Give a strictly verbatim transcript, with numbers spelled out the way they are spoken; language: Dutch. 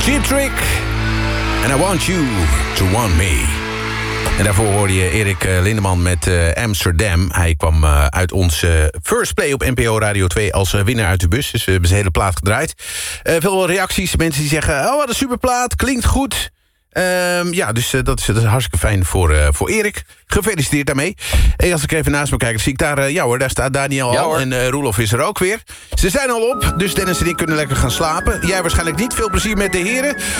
Cheap Trick. And I want you to want me. En daarvoor hoorde je Erik Lindeman met uh, Amsterdam. Hij kwam uh, uit onze uh, First Play op N P O Radio twee als uh, winnaar uit de bus. Dus we hebben zijn hele plaat gedraaid. Uh, veel reacties, mensen die zeggen... oh, wat een superplaat, klinkt goed. Um, ja, dus uh, dat, is, dat is hartstikke fijn voor, uh, voor Erik. Gefeliciteerd daarmee. En als ik even naast me kijk, dan zie ik daar... Uh, ja hoor, daar staat Daniel ja, al hoor. en uh, Roelof is er ook weer. Ze zijn al op, dus Dennis en ik kunnen lekker gaan slapen. Jij waarschijnlijk niet. Veel plezier met de heren.